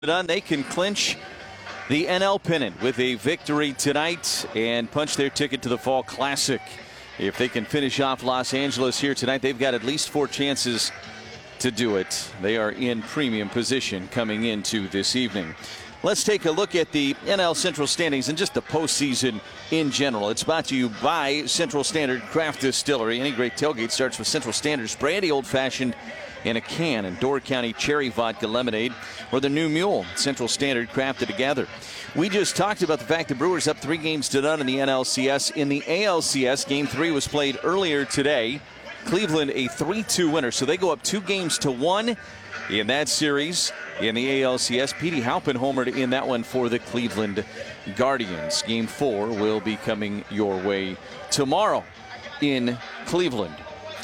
done, they can clinch the NL pennant with a victory tonight and punch their ticket to the Fall Classic. If they can finish off Los Angeles here tonight, they've got at least 4 chances to do it. They are in premium position coming into this evening. Let's take a look at the NL Central standings and just the postseason in general. It's brought to you by Central Standard Craft Distillery. Any great tailgate starts with Central Standard's brandy old-fashioned in a can, and Door County Cherry Vodka Lemonade, or the New Mule, Central Standard crafted together. We just talked about the fact the Brewers up 3 games to none in the NLCS. In the ALCS, Game 3 was played earlier today. Cleveland a 3-2 winner, so they go up 2 games to 1 in that series. In the ALCS, Petey Halpin homered in that one for the Cleveland Guardians. Game 4 will be coming your way tomorrow in Cleveland.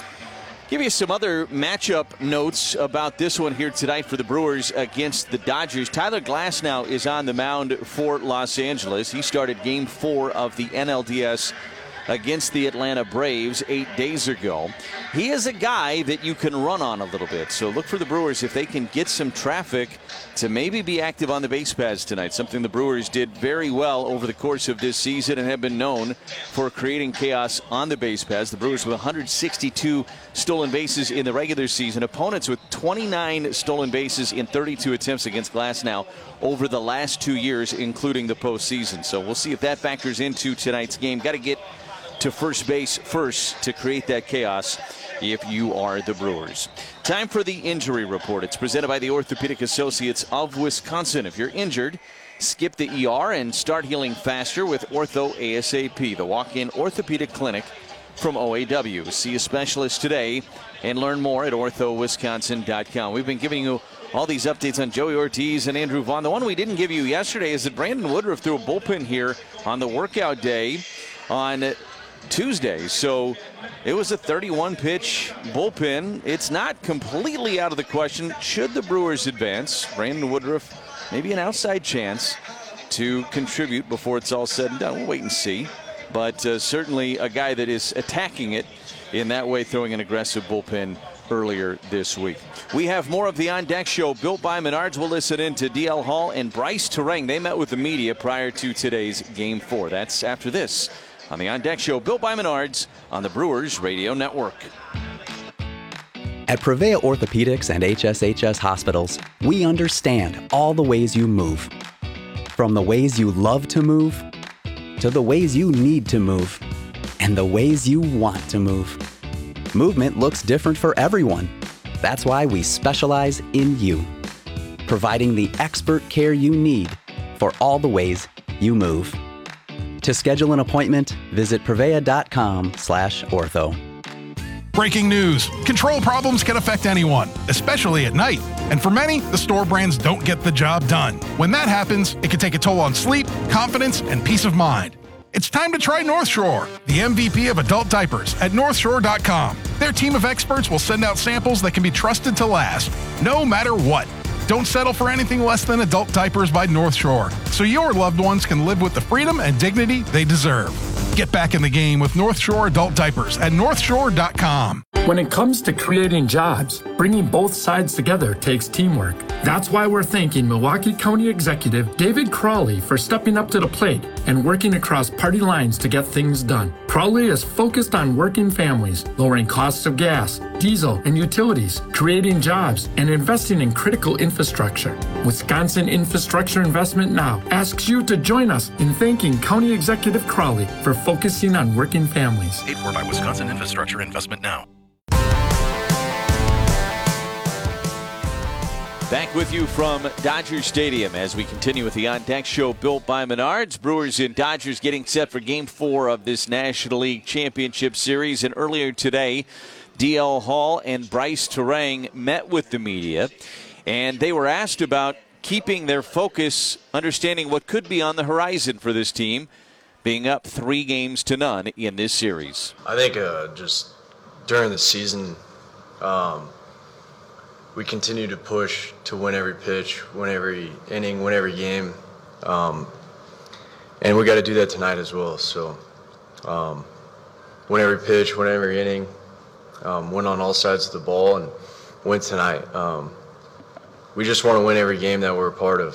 Give you some other matchup notes about this one here tonight for the Brewers against the Dodgers. Tyler Glasnow is on the mound for Los Angeles. He started Game 4 of the NLDS against the Atlanta Braves 8 days ago. He is a guy that you can run on a little bit. So look for the Brewers if they can get some traffic to maybe be active on the base paths tonight. Something the Brewers did very well over the course of this season and have been known for creating chaos on the base paths. The Brewers with 162 stolen bases in the regular season. Opponents with 29 stolen bases in 32 attempts against Glasnow over the last 2 years, including the postseason. So we'll see if that factors into tonight's game. Got to get to first base first to create that chaos if you are the Brewers. Time for the injury report. It's presented by the Orthopedic Associates of Wisconsin. If you're injured, skip the ER and start healing faster with Ortho ASAP, the walk-in orthopedic clinic from OAW. See a specialist today and learn more at orthowisconsin.com. We've been giving you all these updates on Joey Ortiz and Andrew Vaughn. The one we didn't give you yesterday is that Brandon Woodruff threw a bullpen here on the workout day on Tuesday. So it was a 31-pitch bullpen. It's not completely out of the question. Should the Brewers advance, Brandon Woodruff, maybe an outside chance to contribute before it's all said and done. We'll wait and see. But certainly a guy that is attacking it in that way, throwing an aggressive bullpen earlier this week. We have more of the On Deck Show built by Menards. We'll listen in to DL Hall and Bryce Terang. They met with the media prior to today's Game 4. That's after this on the On Deck Show built by Menards on the Brewers Radio Network. At Prevea Orthopedics and HSHS Hospitals, we understand all the ways you move. From the ways you love to move, to the ways you need to move, and the ways you want to move. Movement looks different for everyone. That's why we specialize in you, providing the expert care you need for all the ways you move. To schedule an appointment, visit prevea.com/ortho. Breaking news. Control problems can affect anyone, especially at night. And for many, the store brands don't get the job done. When that happens, it can take a toll on sleep, confidence, and peace of mind. It's time to try North Shore, the MVP of adult diapers at NorthShore.com. Their team of experts will send out samples that can be trusted to last, no matter what. Don't settle for anything less than adult diapers by North Shore, so your loved ones can live with the freedom and dignity they deserve. Get back in the game with North Shore adult diapers at NorthShore.com. When it comes to creating jobs, bringing both sides together takes teamwork. That's why we're thanking Milwaukee County Executive David Crawley for stepping up to the plate and working across party lines to get things done. Crawley is focused on working families, lowering costs of gas, diesel, and utilities, creating jobs, and investing in critical infrastructure. Wisconsin Infrastructure Investment Now asks you to join us in thanking County Executive Crawley for focusing on working families. Paid for by Wisconsin Infrastructure Investment Now. Back with you from Dodger Stadium as we continue with the On Deck Show built by Menards. Brewers and Dodgers getting set for Game 4 of this National League Championship Series. And earlier today, DL Hall and Bryce Terang met with the media. And they were asked about keeping their focus, understanding what could be on the horizon for this team, being up 3 games to none in this series. I think just during the season, we continue to push to win every pitch, win every inning, win every game. And we got to do that tonight as well. So win every pitch, win every inning, win on all sides of the ball, and win tonight. We just want to win every game that we're a part of.